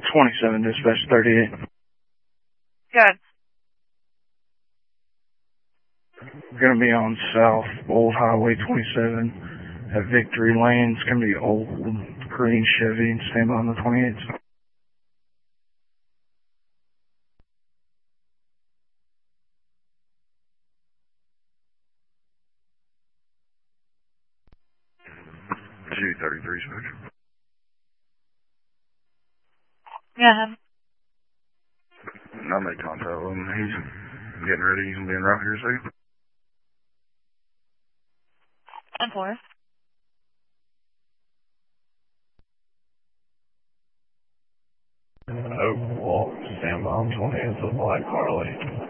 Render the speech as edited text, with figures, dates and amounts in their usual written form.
27, dispatch 38. Good. We're going to be on South Old Highway 27 at Victory Lane. It's going to be old green Chevy and stand by on the 28th. G33 switch. Yeah. I'll make contact with him. He's getting ready. He's going to be in route here soon. 10-4. Oak Walk, stand by on 20th of Black Harley.